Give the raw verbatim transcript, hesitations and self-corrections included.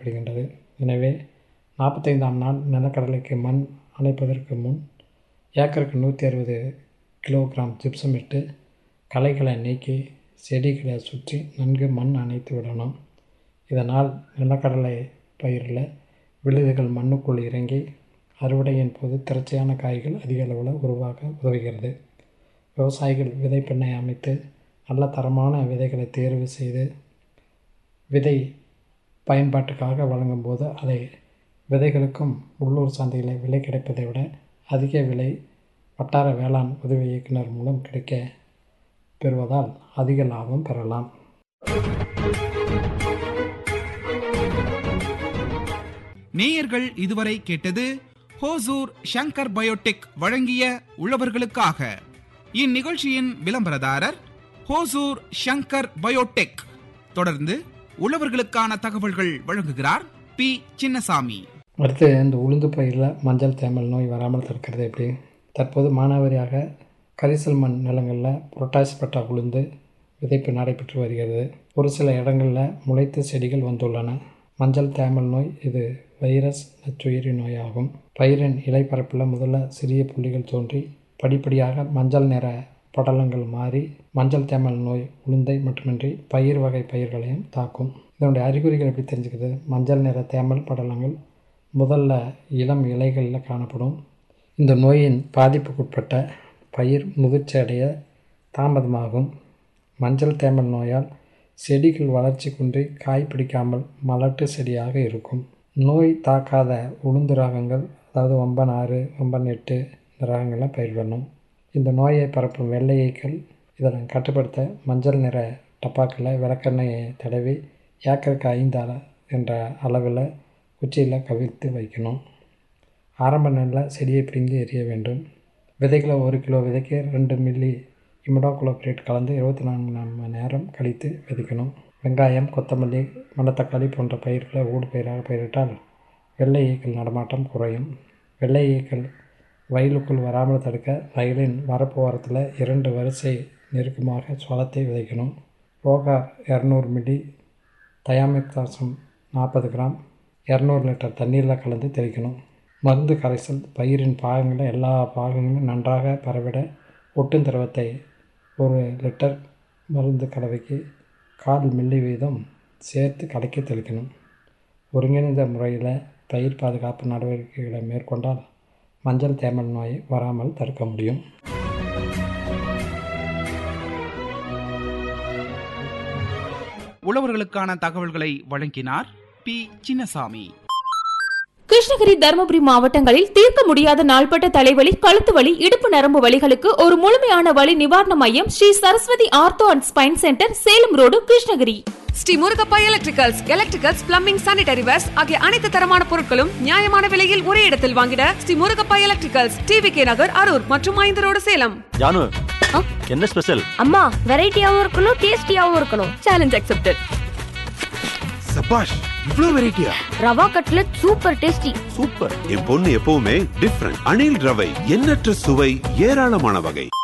தேவைப்படுகின்றது. எனவே நாற்பத்தைந்தாம் நாள் நிலக்கடலைக்கு மண் அணைப்பதற்கு முன் ஏக்கருக்கு நூற்றி அறுபது கிலோகிராம் ஜிப்சம் இட்டு களைகளை நீக்கி செடிகளை சுற்றி நன்கு மண் அணைத்து விடணும். இதனால் நிலக்கடலை பயிரில் விழுதுகள் மண்ணுக்குள் இறங்கி அறுவடையின் போது திரட்சியான காய்கள் அதிக அளவில் உருவாக உதவுகிறது. விவசாயிகள் விதைப்பண்ணை அமைத்து நல்ல தரமான விதைகளை தேர்வு செய்து விதை பயன்பாட்டுக்காக வழங்கும் போது அதை விதைகளுக்கும் உள்ளூர் சந்தையில் விலை கிடைப்பதை விட அதிக விலை வட்டார வேளாண் உதவி இயக்குனர் மூலம் கிடைக்க பெறுவதால் அதிக லாபம் பெறலாம். நேயர்கள் இதுவரை கேட்டது ஹோசூர் ஷங்கர் பயோடெக் வழங்கிய உழவர்களுக்காக. இந்நிகழ்ச்சியின் விளம்பரதாரர் ஹோசூர் ஷங்கர் பயோடெக். தொடர்ந்து உழவர்களுக்கான தகவல்கள் வழங்குகிறார் பி சின்னசாமி. அடுத்து இந்த உளுந்து பயிரில் மஞ்சள் தேமல் நோய் வராமல் தடுக்கிறது எப்படி? தற்போது மானாவாரியாக கரிசல் மண் நிலங்களில் புரட்டாசி பட்டா உளுந்து விதைப்பு நடைபெற்று வருகிறது. ஒரு சில இடங்களில் முளைத்து செடிகள் வந்துள்ளன. மஞ்சள் தேமல் நோய் இது வைரஸ் நச்சுயிரி நோயாகும். பயிரின் இலைப்பரப்பில் முதல்ல சிறிய புள்ளிகள் தோன்றி படிப்படியாக மஞ்சள் நிற படலங்கள் மாறி மஞ்சள் தேமல் நோய் உளுந்தை மட்டுமின்றி பயிர் வகை பயிர்களையும் தாக்கும். இதனுடைய அறிகுறிகள் எப்படி தெரிஞ்சுக்கிறது? மஞ்சள் நிற தேமல் படலங்கள் முதல்ல இளம் இலைகளில் காணப்படும். இந்த நோயின் பாதிப்புக்குட்பட்ட பயிர் முதிர்ச்சி அடைய தாமதமாகும். மஞ்சள் தேமல் நோயால் செடிகள் வளர்ச்சி குன்றி காய் பிடிக்காமல் மலட்டு செடியாக இருக்கும். நோய் தாக்காத உளுந்து ரகங்கள், அதாவது ஒம்பன் ஆறு ஒம்பன் எட்டு இந்த ரகங்கள்லாம் பயிரிடணும். இந்த நோயை பரப்பும் வெள்ளை ஈக்கள் இதனை கட்டுப்படுத்த மஞ்சள் நிற டப்பாக்களில் விளக்கெண்ணெயை தடவி ஏக்கருக்கு ஐந்து அள என்ற அளவில் குச்சியில் கவிழ்த்து வைக்கணும். ஆரம்ப நெல்லில் செடியை பிடுங்கி எறிய வேண்டும். விதைகளை ஒரு கிலோ விதைக்கு ரெண்டு மில்லி இமிடாகுளோபிரேட் கலந்து இருபத்தி நான்கு மணி நேரம் கழித்து விதைக்கணும். வெங்காயம், கொத்தமல்லி, மணத்தக்காளி போன்ற பயிர்களை ஊடு பயிராக பயிரிட்டால் வெள்ளை ஈக்கள் நடமாட்டம் குறையும். வெள்ளை ஈக்கள் வயலுக்குள் வராமல் தடுக்க வயலின் வரப்பு ஓரத்தில் இரண்டு வரிசை நெருக்கமாக சோளத்தை விதைக்கணும். ரோகார் இரநூறு மில்லி, தயாமித்தாசம் நாற்பது கிராம் இரநூறு லிட்டர் தண்ணீரில் கலந்து தெளிக்கணும். மருந்து கரைசல் பயிரின் பாகங்களில் எல்லா பாகங்களும் நன்றாக பரவிட ஒட்டும் திரவத்தை ஒரு லிட்டர் மருந்து கலவைக்கு கால் மில்லி வீதம் சேர்த்து கலக்கி தெளிக்கணும். ஒருங்கிணைந்த முறையில் பயிர் பாதுகாப்பு நடவடிக்கைகளை மேற்கொண்டால் மஞ்சள் தேமல் நோயை வராமல் தடுக்க முடியும். உழவர்களுக்கான தகவல்களை வழங்கினார் பி சின்னசாமி. கிருஷ்ணகிரி, தருமபுரி மாவட்டங்களில் தீர்க்க முடியாத நாள்பட்ட தலைவலி, கழுத்து வலி, இடுப்பு நரம்பு வலிகளுக்கு ஒரு முழுமையான வலி நிவாரண மையம் Sri Saraswati ortho and spine centre, Salem road, Krishnagiri. Sri Murugappa electricals, electricals, plumbing, sanitary verse ஆகிய அனைத்து தரமான பொருட்களும் நியாயமான விலையில் ஒரே இடத்தில் வாங்கிட Sri Murugappa electricals, TV K நகர், அரூர் மற்றும் ஐந்து ரோடு, சேலம். ஜானு, என்ன ஸ்பெஷல்? அம்மா, வெரைட்டியாவும் இருக்கணும், டேஸ்டியாவும் இருக்கணும். Challenge accepted. சபாஷ், இவ்ளோ வெரைட்டியா? Rava cutlet super tasty. Super. என் பொண்ணு எப்பவுமே டிஃபரண்ட். அணில் ரவை, எண்ணற்ற சுவை, ஏராளமான வகை.